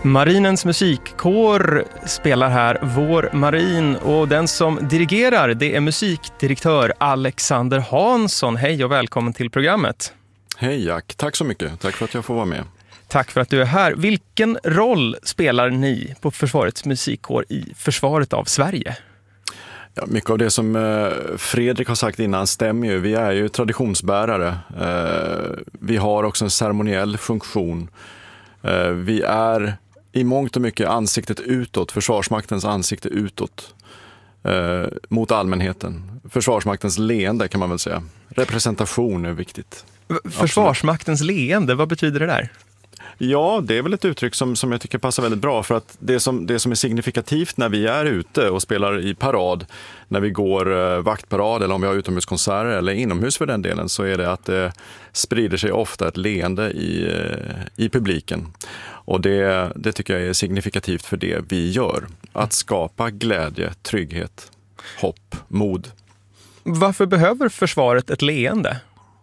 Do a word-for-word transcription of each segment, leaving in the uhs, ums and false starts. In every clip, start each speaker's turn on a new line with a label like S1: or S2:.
S1: Marinens musikkår spelar här Vår Marin, och den som dirigerar, det är musikdirektör Alexander Hansson. Hej och välkommen till programmet.
S2: Hej Jack, tack så mycket. Tack för att jag får vara med.
S1: Tack för att du är här. Vilken roll spelar ni på Försvarets musikkår i försvaret av Sverige?
S2: Ja, mycket av det som Fredrik har sagt innan stämmer ju. Vi är ju traditionsbärare. Vi har också en ceremoniell funktion. Vi är i mångt och mycket ansiktet utåt, Försvarsmaktens ansikte utåt mot allmänheten. Försvarsmaktens leende kan man väl säga. Representation är viktigt.
S1: Försvarsmaktens Absolut. leende, vad betyder det där?
S2: Ja, det är väl ett uttryck som, som jag tycker passar väldigt bra, för att det som, det som är signifikativt när vi är ute och spelar i parad, när vi går eh, vaktparad eller om vi har utomhuskonserter eller inomhus för den delen, så är det att det sprider sig ofta ett leende i, eh, i publiken. Och det, det tycker jag är signifikativt för det vi gör. Att skapa glädje, trygghet, hopp, mod. Varför
S1: behöver försvaret ett leende?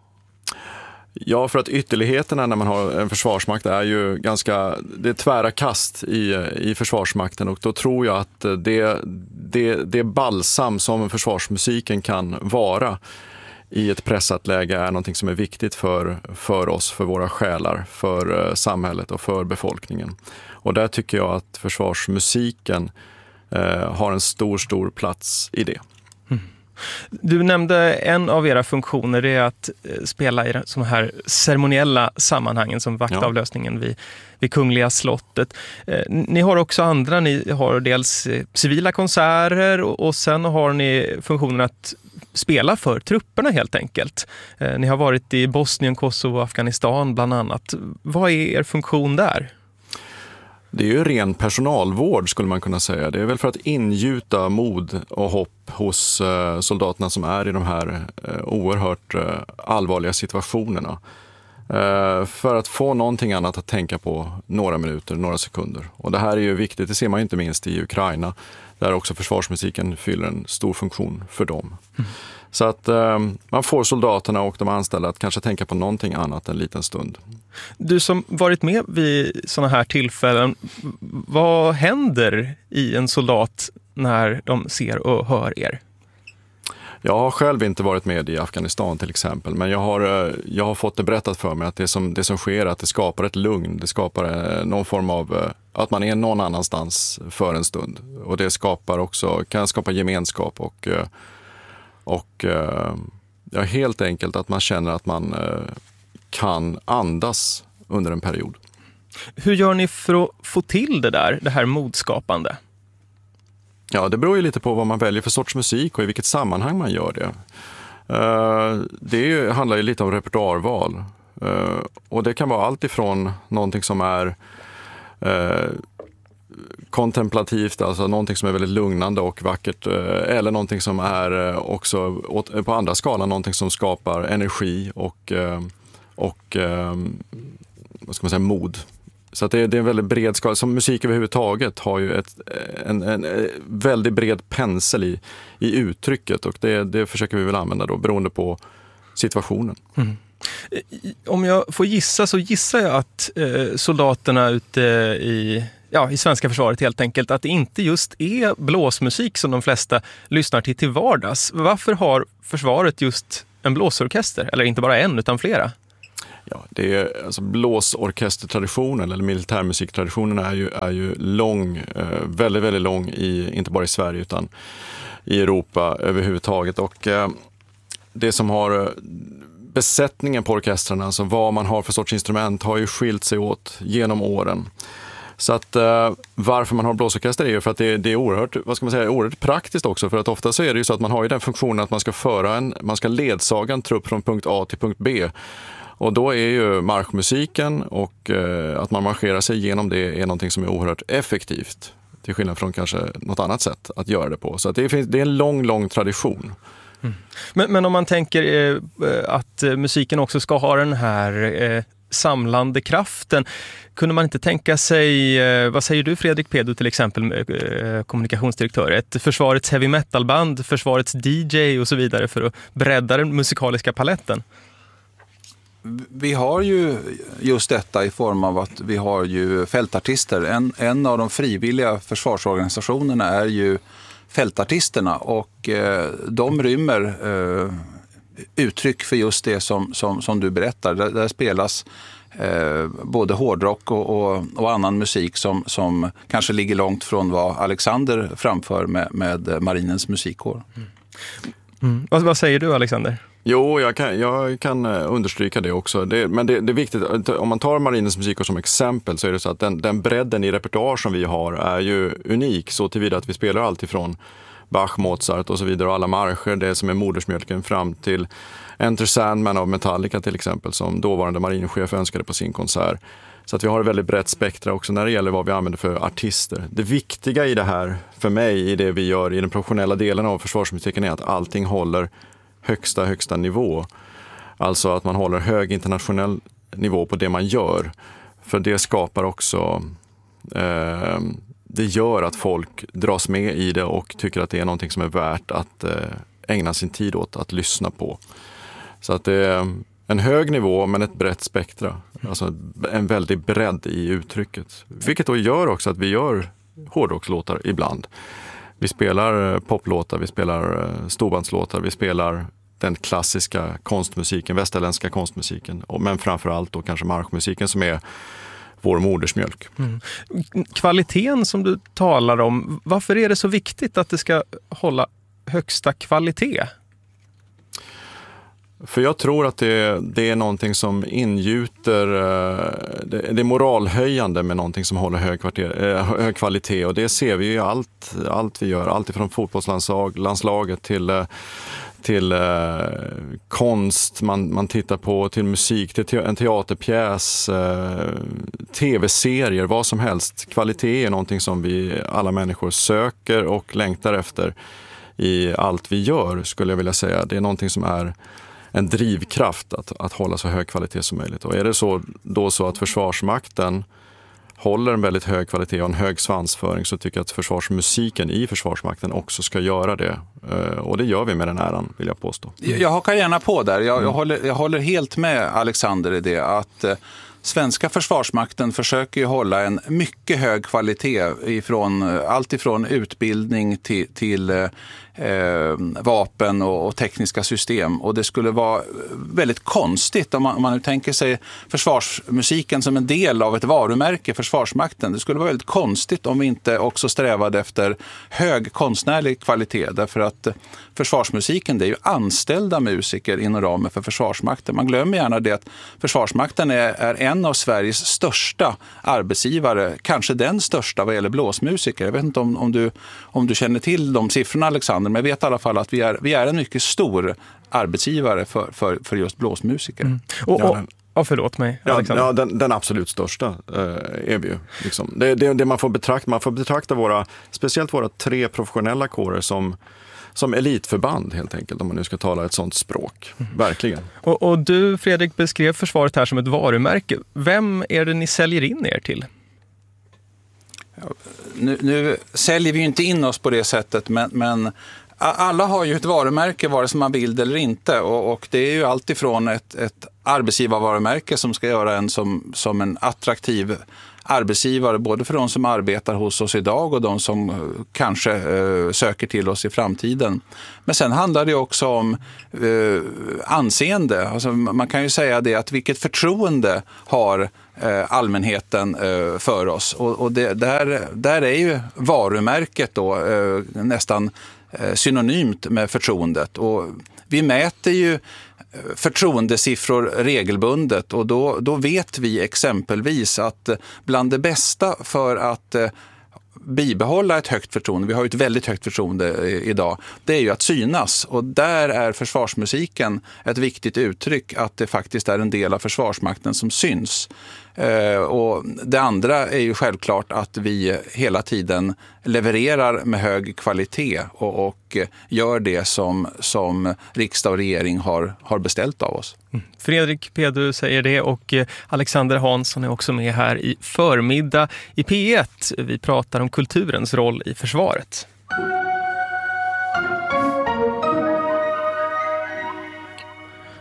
S2: Ja, för att ytterligheterna när man har en försvarsmakt är ju ganska, det är tvära kast i, i försvarsmakten, och då tror jag att det, det, det balsam som försvarsmusiken kan vara i ett pressat läge är någonting som är viktigt för, för oss, för våra själar, för samhället och för befolkningen. Och där tycker jag att försvarsmusiken eh, har en stor, stor plats i det. Mm.
S1: Du nämnde en av era funktioner, det är att spela i de här ceremoniella sammanhangen som vaktavlösningen vid, vid Kungliga slottet. Ni har också andra, ni har dels civila konserter och, och sen har ni funktionen att spela för trupperna helt enkelt. Ni har varit i Bosnien, Kosovo och Afghanistan bland annat. Vad är er funktion där?
S2: Det är ju ren personalvård skulle man kunna säga. Det är väl för att ingjuta mod och hopp hos soldaterna som är i de här oerhört allvarliga situationerna. För att få någonting annat att tänka på några minuter, några sekunder. Och det här är ju viktigt, det ser man ju inte minst i Ukraina, där också försvarsmusiken fyller en stor funktion för dem. Mm. Så att eh, man får soldaterna och de anställda att kanske tänka på någonting annat en liten stund.
S1: Du som varit med vid sådana här tillfällen, vad händer i en soldat när de ser och hör er?
S2: Jag har själv inte varit med i Afghanistan till exempel, men jag har, jag har fått det berättat för mig att det som, det som sker är att det skapar ett lugn, det skapar någon form av att man är någon annanstans för en stund. Och det skapar också, kan skapa gemenskap och, och ja, helt enkelt att man känner att man kan andas under en period.
S1: Hur gör ni för att få till det där, det här modskapande?
S2: Ja, det beror ju lite på vad man väljer för sorts musik och i vilket sammanhang man gör det. Det handlar ju lite om repertoarval. Och det kan vara allt ifrån någonting som är kontemplativt, alltså någonting som är väldigt lugnande och vackert, eller någonting som är också på andra skalan någonting som skapar energi och, och vad ska man säga, mod. Så att det, är, det är en väldigt bred skala. Som musik överhuvudtaget har ju ett, en, en, en väldigt bred pensel i, i uttrycket, och det, det försöker vi väl använda då beroende på situationen. Mm.
S1: Om jag får gissa så gissar jag att eh, soldaterna ute i, ja, i svenska försvaret helt enkelt, att det inte just är blåsmusik som de flesta lyssnar till till vardags. Varför har försvaret just en blåsorkester? Eller inte bara en utan flera?
S2: Ja, det är, alltså blåsorkestertraditionen eller militärmusiktraditionen är ju, är ju lång, eh, väldigt, väldigt lång, i, inte bara i Sverige utan i Europa överhuvudtaget. Och eh, det som har besättningen på orkestrarna, alltså vad man har för sorts instrument, har ju skilt sig åt genom åren. Så att eh, varför man har blåsorkester är ju för att det, det är oerhört, vad ska man säga, oerhört praktiskt också, för att ofta så är det ju så att man har ju den funktionen att man ska föra en, man ska ledsaga en trupp från punkt A till punkt B. Och då är ju marschmusiken och eh, att man marscherar sig igenom det är någonting som är oerhört effektivt. Till skillnad från kanske något annat sätt att göra det på. Så att det, finns, det är en lång, lång tradition.
S1: Mm. Men, men om man tänker eh, att musiken också ska ha den här eh, samlande kraften. Kunde man inte tänka sig, eh, vad säger du Fredrik Pedo till exempel, eh, kommunikationsdirektör, ett försvarets heavy metalband, försvarets D J och så vidare för att bredda den musikaliska paletten?
S3: Vi har ju just detta i form av att vi har ju fältartister. En, en av de frivilliga försvarsorganisationerna är ju fältartisterna, och eh, de rymmer eh, uttryck för just det som, som, som du berättar. Där, där spelas eh, både hårdrock och, och, och annan musik som, som kanske ligger långt från vad Alexander framför med, med Marinens musikkår.
S1: Mm. Mm. Vad, vad säger du, Alexander?
S2: Jo, jag kan, jag kan understryka det också. Det, men det, det är viktigt, om man tar Marinens musikkår som exempel, så är det så att den, den bredden i repertoar som vi har är ju unik, så tillvida att vi spelar allt ifrån Bach, Mozart och så vidare, och alla marscher, det som är modersmjölken, fram till Enter Sandman av Metallica till exempel, som dåvarande marinchef önskade på sin konsert. Så att vi har ett väldigt brett spektra också när det gäller vad vi använder för artister. Det viktiga i det här, för mig, i det vi gör i den professionella delen av försvarsmusiken, är att allting håller högsta, högsta nivå. Alltså att man håller hög internationell nivå på det man gör. För det skapar också, eh, det gör att folk dras med i det och tycker att det är någonting som är värt att eh, ägna sin tid åt, att lyssna på. Så att det är en hög nivå men ett brett spektra. Alltså en väldigt bredd i uttrycket. Vilket då gör också att vi gör hårdrockslåtar ibland. Vi spelar poplåtar, vi spelar storbandslåtar, vi spelar den klassiska konstmusiken, västerländska konstmusiken, men framförallt då kanske marschmusiken som är vår modersmjölk.
S1: Mm. Kvaliteten som du talar om, varför är det så viktigt att det ska hålla högsta kvalitet?
S2: För jag tror att det, det är någonting som ingjuter, det, det är moralhöjande med någonting som håller hög, kvarter, hög kvalitet, och det ser vi ju i allt, allt vi gör, allt ifrån fotbollslandslaget till, till eh, konst man, man tittar på, till musik, till te, en teaterpjäs, eh, tv-serier, vad som helst. Kvalitet är någonting som vi alla människor söker och längtar efter i allt vi gör, skulle jag vilja säga. Det är någonting som är en drivkraft att, att hålla så hög kvalitet som möjligt. Och är det så, då så att Försvarsmakten håller en väldigt hög kvalitet och en hög svansföring, så tycker jag att försvarsmusiken i Försvarsmakten också ska göra det. Och det gör vi med den äran, vill jag påstå.
S3: Jag, jag hakar gärna på där. Jag, jag, håller, jag håller helt med Alexander i det, att eh, svenska Försvarsmakten försöker ju hålla en mycket hög kvalitet ifrån allt ifrån utbildning till, till eh, vapen och, och tekniska system. Och det skulle vara väldigt konstigt om man, om man nu tänker sig försvarsmusiken som en del av ett varumärke, Försvarsmakten. Det skulle vara väldigt konstigt om vi inte också strävade efter hög konstnärlig kvalitet. Därför att försvarsmusiken, det är ju anställda musiker inom ramen för Försvarsmakten. Man glömmer gärna det att Försvarsmakten är, är en av Sveriges största arbetsgivare, kanske den största vad gäller blåsmusiker. Jag vet inte om, om, du, om du känner till de siffrorna, Alexander, men jag vet i alla fall att vi är, vi är en mycket stor arbetsgivare för, för, för just blåsmusiker. Mm.
S1: Och, och, ja, förlåt mig, Alexander.
S2: Ja, ja den, den absolut största eh, är vi ju. Liksom. Det, det, det man får betrakta, man får betrakta våra, speciellt våra tre professionella kårer som som elitförband helt enkelt, om man nu ska tala ett sånt språk. Mm. Verkligen.
S1: Och, och du, Fredrik, beskrev försvaret här som ett varumärke. Vem är det ni säljer in er till?
S3: Ja, nu, nu säljer vi ju inte in oss på det sättet, men, men alla har ju ett varumärke vare sig man vill eller inte, och, och det är ju alltifrån ett, ett arbetsgivarvarumärke som ska göra en som, som en attraktiv arbetsgivare, både för de som arbetar hos oss idag och de som kanske eh, söker till oss i framtiden. Men sen handlar det också om eh, anseende. Alltså, man kan ju säga det att vilket förtroende har eh, allmänheten eh, för oss. Och, och det, där, där är ju varumärket då eh, nästan eh, synonymt med förtroendet. Och vi mäter ju förtroendesiffror regelbundet, och då, då vet vi exempelvis att bland det bästa för att eh, bibehålla ett högt förtroende, vi har ju ett väldigt högt förtroende idag, det är ju att synas, och där är försvarsmusiken ett viktigt uttryck, att det faktiskt är en del av Försvarsmakten som syns. Eh, och det andra är ju självklart att vi hela tiden levererar med hög kvalitet och, och gör det som, som riksdag och regering har, har beställt av oss.
S1: Mm. Fredrik Pedu säger det, och Alexander Hansson är också med här i förmiddag i P ett. Vi pratar om kulturens roll i försvaret.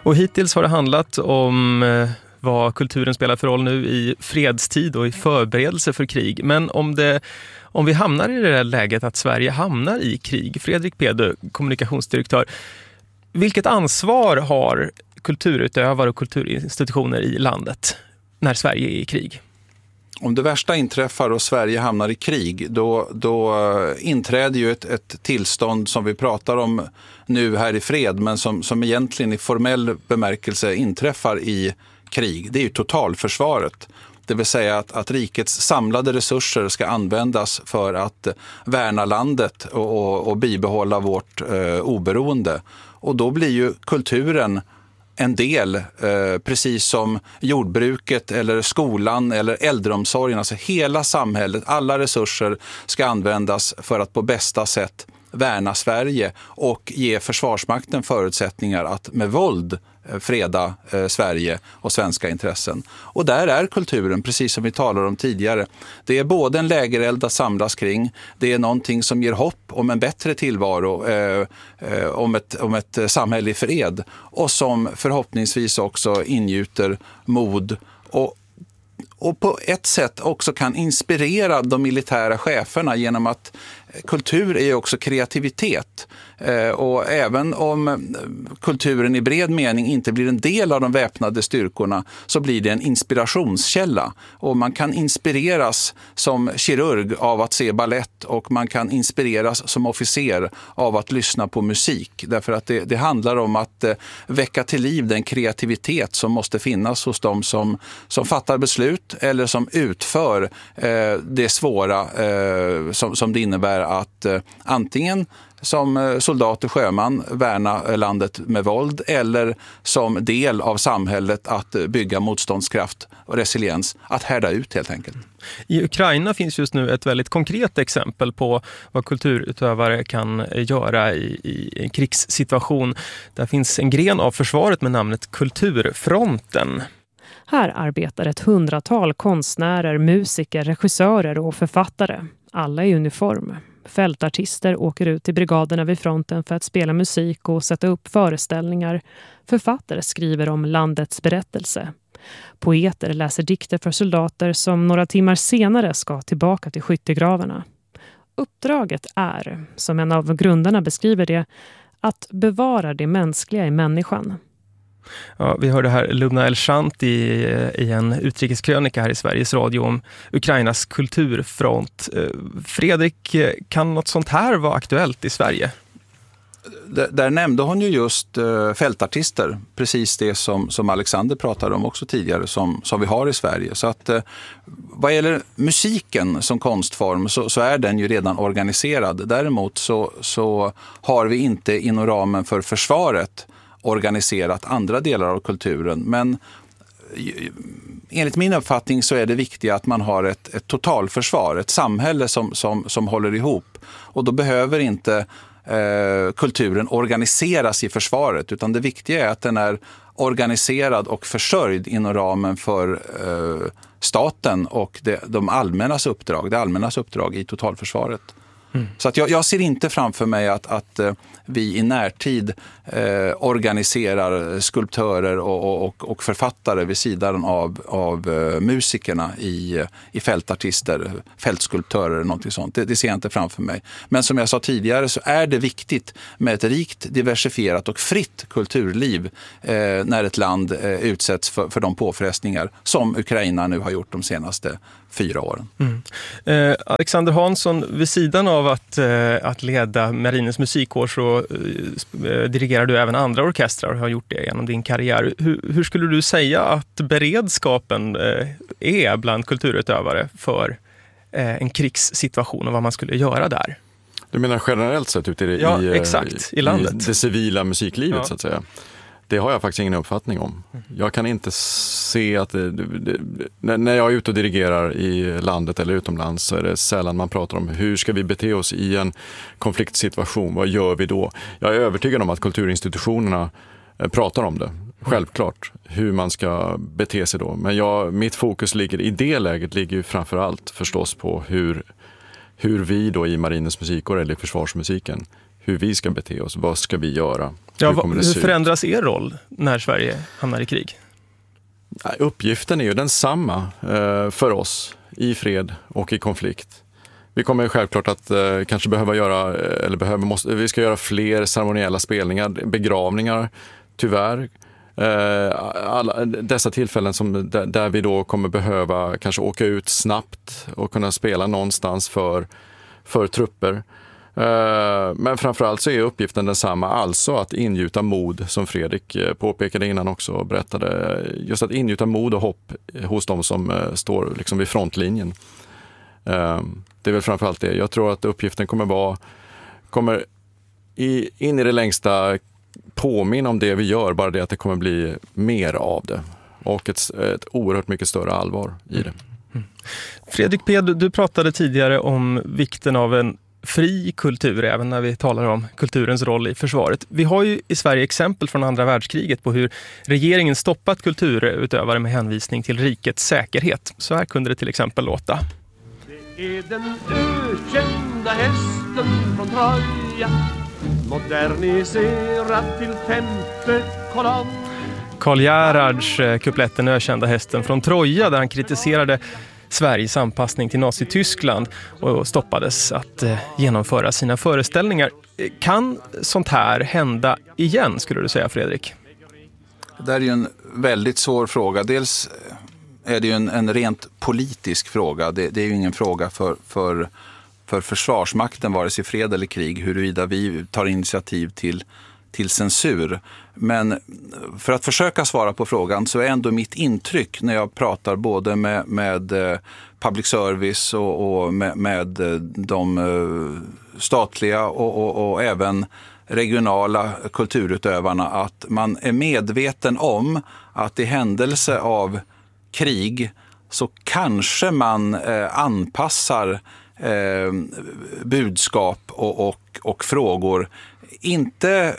S1: Och hittills har det handlat om eh, vad kulturen spelar för roll nu i fredstid och i förberedelse för krig. Men om, det, om vi hamnar i det där läget att Sverige hamnar i krig, Fredrik Pedö, kommunikationsdirektör, vilket ansvar har kulturutövare och kulturinstitutioner i landet när Sverige är i krig?
S3: Om det värsta inträffar och Sverige hamnar i krig, då, då inträder ju ett, ett tillstånd som vi pratar om nu här i fred, men som, som egentligen i formell bemärkelse inträffar i krig. Det är ju totalförsvaret. Det vill säga att, att rikets samlade resurser ska användas för att värna landet och, och, och bibehålla vårt eh, oberoende. Och då blir ju kulturen en del, eh, precis som jordbruket eller skolan eller äldreomsorgen. Alltså hela samhället, alla resurser ska användas för att på bästa sätt värna Sverige och ge Försvarsmakten förutsättningar att med våld freda eh, Sverige och svenska intressen. Och där är kulturen, precis som vi talade om tidigare. Det är både en lägereld att samlas kring, det är någonting som ger hopp om en bättre tillvaro, eh, eh, om, ett, om ett samhälle i fred, och som förhoppningsvis också ingjuter mod och och på ett sätt också kan inspirera de militära cheferna genom att kultur är också kreativitet. Och även om kulturen i bred mening inte blir en del av de väpnade styrkorna, så blir det en inspirationskälla. Och man kan inspireras som kirurg av att se ballett, och man kan inspireras som officer av att lyssna på musik. Därför att det, det handlar om att väcka till liv den kreativitet som måste finnas hos de som, som fattar beslut eller som utför eh, det svåra eh, som, som det innebär att eh, antingen som soldat och sjöman värna landet med våld, eller som del av samhället att bygga motståndskraft och resiliens, att härda ut helt enkelt.
S1: I Ukraina finns just nu ett väldigt konkret exempel på vad kulturutövare kan göra i, i en krigssituation. Där finns en gren av försvaret med namnet Kulturfronten.
S4: Här arbetar ett hundratal konstnärer, musiker, regissörer och författare. Alla i uniform. Fältartister åker ut till brigaderna vid fronten för att spela musik och sätta upp föreställningar. Författare skriver om landets berättelse. Poeter läser dikter för soldater som några timmar senare ska tillbaka till skyttegravarna. Uppdraget är, som en av grundarna beskriver det, att bevara det mänskliga i människan.
S1: Ja, vi hörde här Lubna Elshant i, i en utrikeskrönika här i Sveriges Radio om Ukrainas kulturfront. Fredrik, kan något sånt här vara aktuellt i Sverige?
S3: Där, där nämnde hon ju just uh, fältartister, precis det som, som Alexander pratade om också tidigare, som, som vi har i Sverige. Så att uh, vad gäller musiken som konstform, så, så är den ju redan organiserad. Däremot så, så har vi inte inom ramen för försvaret organiserat andra delar av kulturen. Men enligt min uppfattning så är det viktigt att man har ett, ett totalförsvar, ett samhälle som, som, som håller ihop. Och då behöver inte eh, kulturen organiseras i försvaret, utan det viktiga är att den är organiserad och försörjd inom ramen för eh, staten och det, de allmännas uppdrag, det allmännas uppdrag i totalförsvaret. Mm. Så att jag, jag ser inte framför mig att, att uh, vi i närtid uh, organiserar skulptörer och, och, och författare vid sidan av, av uh, musikerna i, i fältartister, fältskulptörer eller något sånt. Det, det ser jag inte framför mig. Men som jag sa tidigare så är det viktigt med ett rikt, diversifierat och fritt kulturliv uh, när ett land uh, utsätts för, för de påfrestningar som Ukraina nu har gjort de senaste fyra åren.
S1: Mm. Eh, Alexander Hansson, vid sidan av att, eh, att leda Marinens musikkår så eh, dirigerar du även andra orkestrar och har gjort det genom din karriär. Hur, hur skulle du säga att beredskapen eh, är bland kulturutövare för eh, en krigssituation och vad man skulle göra där?
S2: Du menar generellt sett ute i,
S1: ja,
S2: i,
S1: exakt, i, landet.
S2: i det civila musiklivet ja. Så att säga? Det har jag faktiskt ingen uppfattning om. Jag kan inte se att det, det, det, när jag är ute och dirigerar i landet eller utomlands så är det sällan man pratar om hur ska vi bete oss i en konfliktsituation, vad gör vi då? Jag är övertygad om att kulturinstitutionerna pratar om det, självklart, hur man ska bete sig då. Men jag, mitt fokus ligger i det läget ligger ju framförallt förstås på hur, hur vi då i Marinens musikkår eller i försvarsmusiken hur vi ska bete oss, vad ska vi göra?
S1: Ja,
S2: hur kommer det
S1: hur
S2: se
S1: förändras
S2: ut?
S1: er roll när Sverige hamnar i krig?
S2: Uppgiften är ju densamma eh, för oss i fred och i konflikt. Vi kommer självklart att eh, kanske behöva göra, eller behöver, måste, vi ska göra fler ceremoniella spelningar, begravningar, tyvärr. Eh, alla dessa tillfällen som, där, där vi då kommer behöva kanske åka ut snabbt och kunna spela någonstans för, för trupper. Eh, men framförallt så är uppgiften densamma, alltså att ingjuta mod, som Fredrik eh, påpekade innan också och berättade, just att ingjuta mod och hopp hos de som eh, står liksom vid frontlinjen. Eh, det är väl framförallt det. Jag tror att uppgiften kommer vara, kommer i, in i det längsta påminna om det vi gör, bara det att det kommer bli mer av det och ett, ett oerhört mycket större allvar i det.
S1: Mm. Fredrik P., du pratade tidigare om vikten av en fri kultur, även när vi talar om kulturens roll i försvaret. Vi har ju i Sverige exempel från andra världskriget på hur regeringen stoppat kulturutövare med hänvisning till rikets säkerhet. Så här kunde det till exempel låta.
S5: Det är den ökända hästen från Troja, moderniserad till femte kolonn.
S1: Karl Gerhards kuplett Den ökända hästen från Troja, där han kritiserade Sveriges anpassning till Nazityskland och stoppades att genomföra sina föreställningar. Kan sånt här hända igen, skulle du säga, Fredrik?
S3: Det är ju en väldigt svår fråga. Dels är det ju en, en rent politisk fråga. Det, det är ju ingen fråga för, för, för försvarsmakten, vare sig fred eller krig, huruvida vi tar initiativ till, till censur. Men för att försöka svara på frågan så är ändå mitt intryck när jag pratar både med, med public service och, och med, med de statliga och, och, och även regionala kulturutövarna, att man är medveten om att i händelse av krig så kanske man eh, anpassar eh, budskap och, och, och frågor. Inte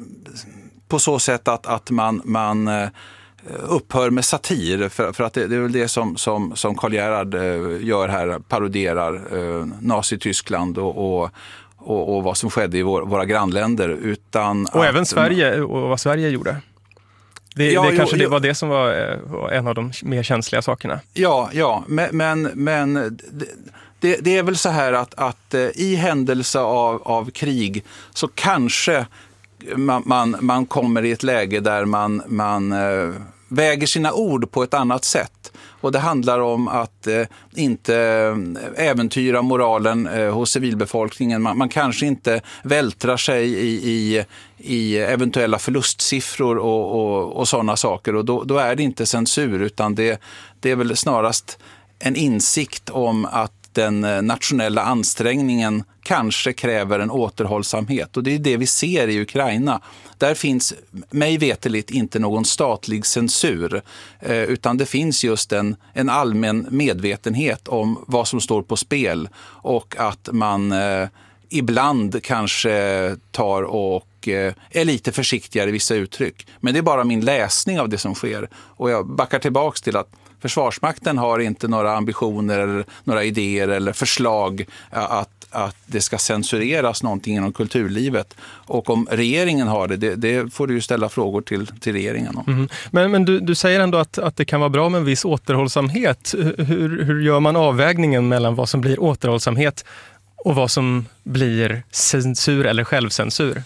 S3: på så sätt att, att man, man eh, upphör med satir, för, för att det, det är väl det som, som, som Karl Gerhard eh, gör här, paroderar eh, Nazityskland och, och Och, och vad som skedde i vår, våra grannländer. Utan
S1: och
S3: att,
S1: även Sverige och vad Sverige gjorde. Det,
S3: ja,
S1: det kanske
S3: jo,
S1: det
S3: jo.
S1: var det som var en av de mer känsliga sakerna.
S3: Ja, ja men, men, men det, det är väl så här att, att i händelse av, av krig så kanske man, man, man kommer i ett läge där man, man äh, väger sina ord på ett annat sätt. Och det handlar om att eh, inte äventyra moralen eh, hos civilbefolkningen. Man, man kanske inte vältrar sig i, i, i eventuella förlustsiffror och, och, och sådana saker. Och då, då är det inte censur, utan det, det är väl snarast en insikt om att den nationella ansträngningen kanske kräver en återhållsamhet. Och det är det vi ser i Ukraina. Där finns mig veteligt inte någon statlig censur, eh, utan det finns just en, en allmän medvetenhet om vad som står på spel, och att man eh, ibland kanske tar och eh, är lite försiktigare i vissa uttryck. Men det är bara min läsning av det som sker. Och jag backar tillbaks till att Försvarsmakten har inte några ambitioner eller några idéer eller förslag att, att det ska censureras någonting inom kulturlivet. Och om regeringen har det, det, det får du ju ställa frågor till, till regeringen om.
S1: Mm. Men, men du, du säger ändå att, att det kan vara bra med en viss återhållsamhet. Hur, hur gör man avvägningen mellan vad som blir återhållsamhet och vad som blir censur eller självcensur?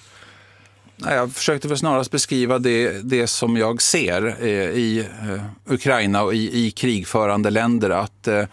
S3: Jag försökte väl snarast beskriva det, det som jag ser eh, i eh, Ukraina och i, i krigförande länder, att eh,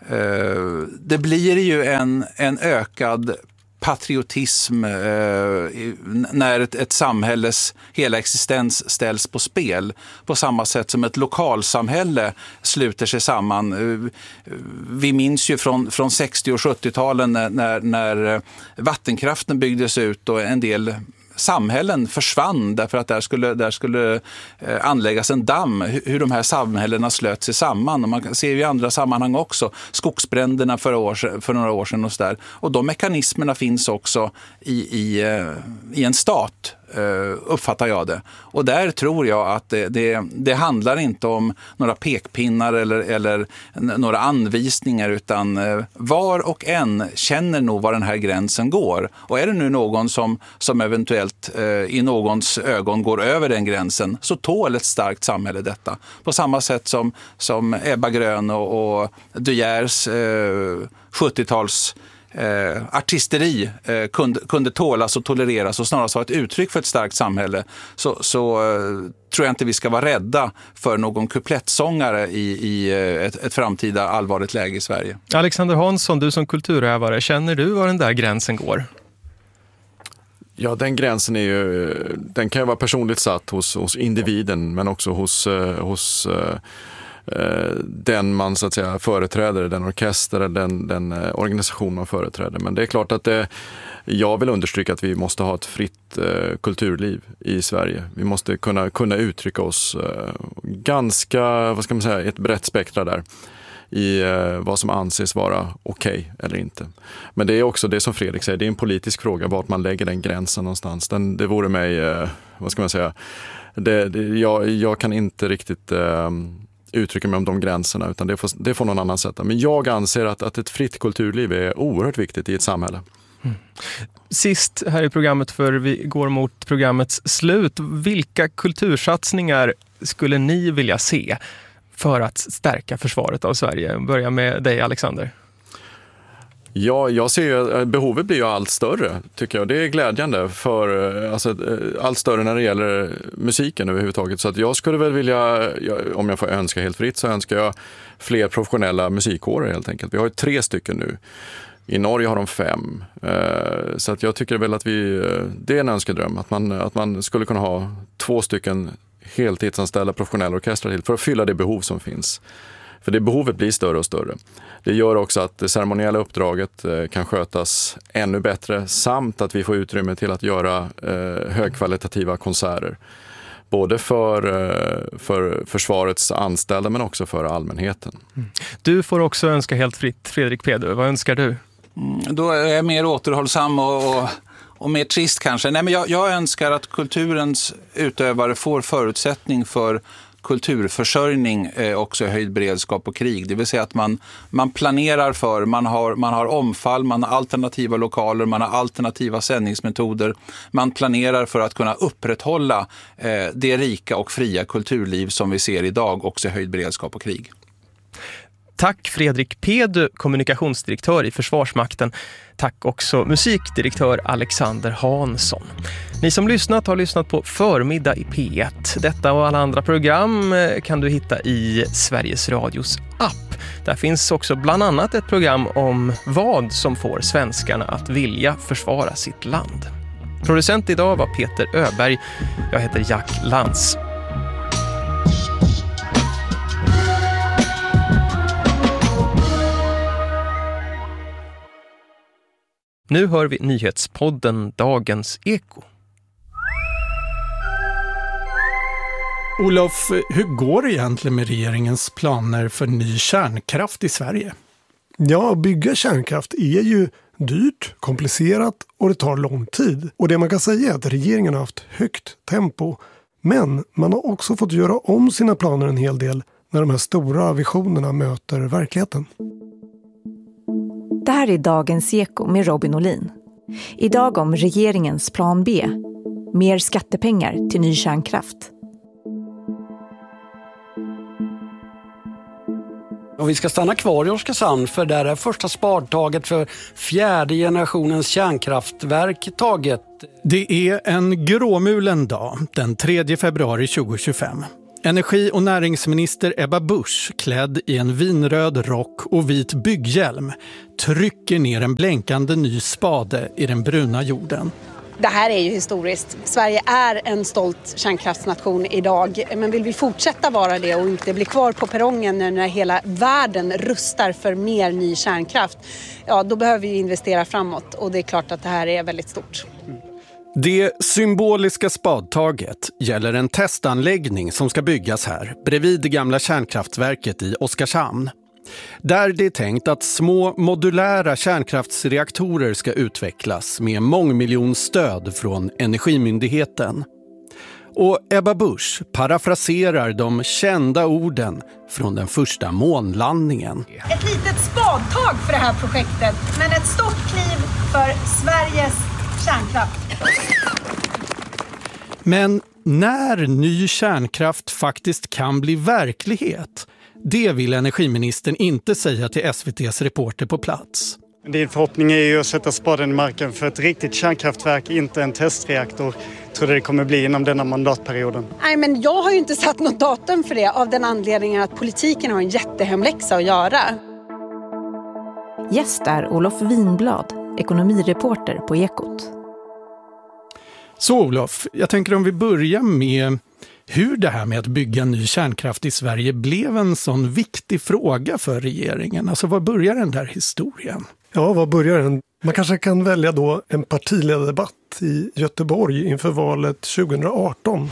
S3: det blir ju en, en ökad patriotism eh, när ett, ett samhälles hela existens ställs på spel, på samma sätt som ett lokalsamhälle sluter sig samman. Vi minns ju från, från sextio- och sjuttio-talen när, när, när vattenkraften byggdes ut och en del samhällen försvann därför att där skulle, där skulle eh, anläggas en damm, hur, hur de här samhällena slöt sig samman. Och man ser ju i andra sammanhang också skogsbränderna för, år, för några år sedan och så där. Och de mekanismerna finns också i, i, eh, i en stat. uppfattar jag det. Och där tror jag att det, det, det handlar inte om några pekpinnar eller, eller några anvisningar, utan var och en känner nog var den här gränsen går. Och är det nu någon som, som eventuellt eh, i någons ögon går över den gränsen, så tål ett starkt samhälle detta. På samma sätt som, som Ebba Grön och, och De Geers eh, sjuttio-tals Eh, artisteri eh, kunde, kunde tålas och tolereras och snarast vara ett uttryck för ett starkt samhälle, så, så eh, tror jag inte vi ska vara rädda för någon kuplettsångare i, i eh, ett, ett framtida allvarligt läge i Sverige.
S1: Alexander Hansson, du som kulturövare, känner du var den där gränsen går?
S2: Ja, den gränsen är ju, den kan ju vara personligt satt hos, hos individen, men också hos, hos den man så att säga företräder, den orkester eller den, den organisation man företräder. Men det är klart att det, jag vill understryka att vi måste ha ett fritt eh, kulturliv i Sverige. Vi måste kunna, kunna uttrycka oss eh, ganska, vad ska man säga, ett brett spektra där i eh, vad som anses vara okej okay eller inte. Men det är också det som Fredrik säger, det är en politisk fråga vart man lägger den gränsen någonstans. Den, det vore mig, eh, vad ska man säga, det, det, jag, jag kan inte riktigt eh, uttrycka mig om de gränserna, utan det får, det får någon annan sätta. Men jag anser att, att ett fritt kulturliv är oerhört viktigt i ett samhälle.
S1: Mm. Sist här i programmet, för vi går mot programmets slut. Vilka kultursatsningar skulle ni vilja se för att stärka försvaret av Sverige? Börja med dig, Alexander.
S2: Ja, jag ser ju att behovet blir ju allt större, tycker jag. Det är glädjande, för alltså, allt större när det gäller musiken överhuvudtaget. Så att jag skulle väl vilja, om jag får önska helt fritt, så önskar jag fler professionella musikkårer helt enkelt. Vi har ju tre stycken nu. I Norge har de fem. Så att jag tycker väl att vi, det är en önskedröm, att man, att man skulle kunna ha två stycken heltidsanställda professionella orkestrar till för att fylla det behov som finns. För det behovet blir större och större. Det gör också att det ceremoniella uppdraget kan skötas ännu bättre, samt att vi får utrymme till att göra högkvalitativa konserter. Både för, för försvarets anställda men också för allmänheten. Mm.
S1: Du får också önska helt fritt, Fredrik Pedö. Vad önskar du?
S3: Mm, då är jag mer återhållsam och, och, och mer trist kanske. Nej, men jag, jag önskar att kulturens utövare får förutsättning för kulturförsörjning eh, också i höjd beredskap och krig. Det vill säga att man, man planerar för, man har, man har omfall, man har alternativa lokaler, man har alternativa sändningsmetoder. Man planerar för att kunna upprätthålla eh, det rika och fria kulturliv som vi ser idag också i höjd beredskap och krig.
S1: Tack Fredrik Pedö, kommunikationsdirektör i Försvarsmakten. Tack också musikdirektör Alexander Hansson. Ni som lyssnat har lyssnat på Förmiddag i P ett. Detta och alla andra program kan du hitta i Sveriges Radios app. Där finns också bland annat ett program om vad som får svenskarna att vilja försvara sitt land. Producent idag var Peter Öberg. Jag heter Jack Lantz. Nu hör vi nyhetspodden Dagens Eko.
S6: Olof, hur går det egentligen med regeringens planer för ny kärnkraft i Sverige?
S7: Ja, att bygga kärnkraft är ju dyrt, komplicerat och det tar lång tid. Och det man kan säga är att regeringen har haft högt tempo. Men man har också fått göra om sina planer en hel del när de här stora visionerna möter verkligheten.
S8: Det här är Dagens Eko med Robin Olin. Idag om regeringens plan B. Mer skattepengar till ny kärnkraft.
S9: Och vi ska stanna kvar i Oskarshamn, för där är första spadtaget för fjärde generationens kärnkraftverk taget.
S6: Det är en gråmulen dag, den tredje februari tjugohundratjugofem. Energi- och näringsminister Ebba Busch, klädd i en vinröd rock och vit bygghjälm, trycker ner en blänkande ny spade i den bruna jorden.
S10: Det här är ju historiskt. Sverige är en stolt kärnkraftsnation idag, men vill vi fortsätta vara det och inte bli kvar på perrongen när hela världen rustar för mer ny kärnkraft, ja, då behöver vi investera framåt, och det är klart att det här är väldigt stort.
S6: Det symboliska spadtaget gäller en testanläggning som ska byggas här bredvid det gamla kärnkraftverket i Oskarshamn. Där det är tänkt att små modulära kärnkraftsreaktorer ska utvecklas med mångmiljonstöd från Energimyndigheten. Och Ebba Busch parafraserar de kända orden från den första månlandningen.
S11: Ett litet spadtag för det här projektet, men ett stort kliv för Sveriges kärnkraft.
S6: Men när ny kärnkraft faktiskt kan bli verklighet, det vill energiministern inte säga till S V T:s reporter på plats.
S12: Din förhoppning är ju att sätta spaden i marken för ett riktigt kärnkraftverk, inte en testreaktor. Tror du det kommer bli inom denna mandatperioden?
S10: Nej, men jag har ju inte satt något datum för det av den anledningen att politiken har en jättehemläxa att göra.
S8: Gäst är Olof Winblad, ekonomireporter på Ekot.
S6: Så Olof, jag tänker om vi börjar med hur det här med att bygga ny kärnkraft i Sverige blev en sån viktig fråga för regeringen. Alltså var börjar den där historien?
S7: Ja, var börjar den? Man kanske kan välja då en partiledardebatt i Göteborg inför valet tjugo arton.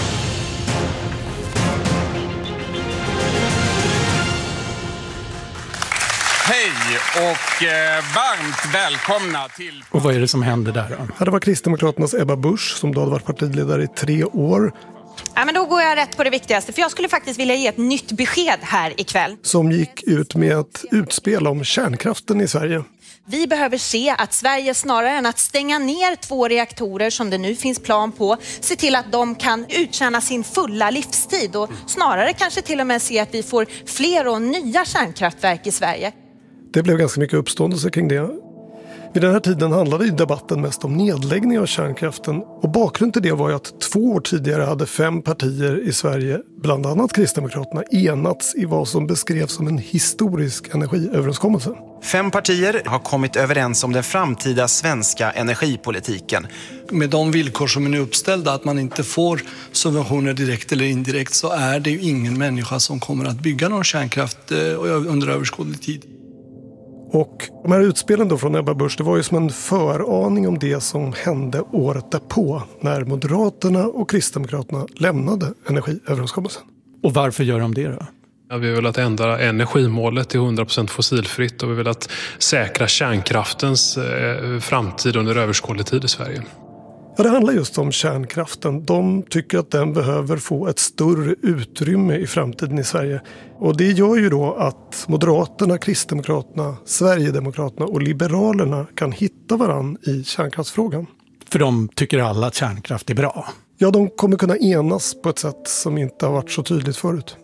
S13: Hej och eh, varmt välkomna till...
S6: Och vad är det som händer där då?
S7: Ja, det var Kristdemokraternas Ebba Busch som då hade varit partiledare i tre år.
S14: Ja, men då går jag rätt på det viktigaste, för jag skulle faktiskt vilja ge ett nytt besked här ikväll.
S7: Som gick ut med ett utspel om kärnkraften i Sverige.
S14: Vi behöver se att Sverige snarare än att stänga ner två reaktorer som det nu finns plan på, se till att de kan uttjäna sin fulla livstid och snarare kanske till och med se att vi får fler och nya kärnkraftverk i Sverige.
S7: Det blev ganska mycket uppståndelse kring det. Vid den här tiden handlade ju debatten mest om nedläggning av kärnkraften. Och bakgrunden till det var ju att två år tidigare hade fem partier i Sverige, bland annat Kristdemokraterna, enats i vad som beskrevs som en historisk energiöverenskommelse.
S15: Fem partier har kommit överens om den framtida svenska energipolitiken.
S16: Med de villkor som är nu uppställda, att man inte får subventioner direkt eller indirekt, så är det ju ingen människa som kommer att bygga någon kärnkraft under överskådlig tid.
S7: Och de här utspelen då från Ebba Busch, det var ju som en föraning om det som hände året därpå när Moderaterna och Kristdemokraterna lämnade energiöverenskommelsen.
S6: Och varför gör de det då?
S17: Ja, vi vill att ändra energimålet till hundra procent fossilfritt och vi vill att säkra kärnkraftens eh, framtid under överskådlig tid i Sverige.
S7: Ja, det handlar just om kärnkraften. De tycker att den behöver få ett större utrymme i framtiden i Sverige. Och det gör ju då att Moderaterna, Kristdemokraterna, Sverigedemokraterna och Liberalerna kan hitta varann i kärnkraftsfrågan.
S6: För de tycker alla att kärnkraft är bra.
S7: Ja, de kommer kunna enas på ett sätt som inte har varit så tydligt förut.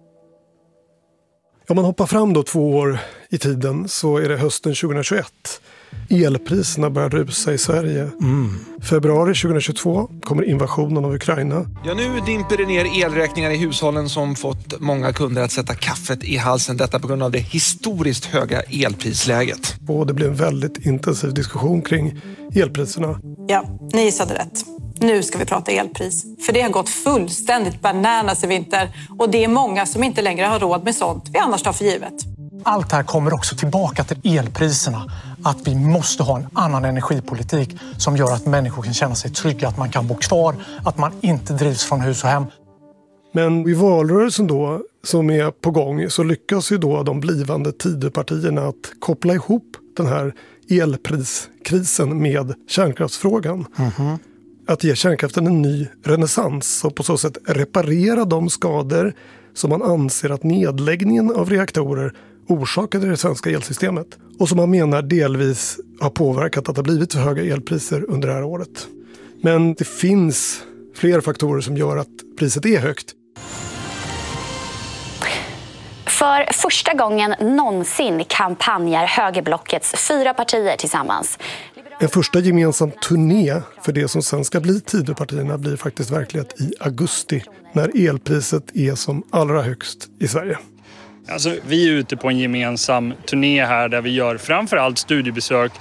S7: Om man hoppar fram då två år i tiden så är det hösten tjugohundratjugoett. Elpriserna börjar rusa i Sverige.
S6: Mm.
S7: Februari tjugohundratjugotvå kommer invasionen av Ukraina.
S18: Ja, nu dimper det ner elräkningar i hushållen som fått många kunder att sätta kaffet i halsen. Detta på grund av det historiskt höga elprisläget.
S7: Och det blir en väldigt intensiv diskussion kring elpriserna.
S19: Ja, ni gissade rätt. Nu ska vi prata elpris. För det har gått fullständigt bananas i vinter. Och det är många som inte längre har råd med sånt vi annars tar för givet.
S20: Allt det här kommer också tillbaka till elpriserna. Att vi måste ha en annan energipolitik som gör att människor kan känna sig trygga, att man kan bo kvar, att man inte drivs från hus och hem.
S7: Men i valrörelsen då, som är på gång, så lyckas ju då de blivande Tidöpartierna att koppla ihop den här elpriskrisen med kärnkraftsfrågan.
S6: Mm-hmm.
S7: Att ge kärnkraften en ny renässans och på så sätt reparera de skador som man anser att nedläggningen av reaktorer orsakade det svenska elsystemet och som man menar delvis har påverkat att det har blivit så höga elpriser under det här året. Men det finns fler faktorer som gör att priset är högt.
S21: För första gången någonsin kampanjar högerblockets fyra partier tillsammans.
S7: En första gemensam turné för det som sen ska bli Tidöpartierna blir faktiskt verklighet i augusti när elpriset är som allra högst i Sverige.
S22: Alltså, vi är ute på en gemensam turné här där vi gör framförallt studiebesök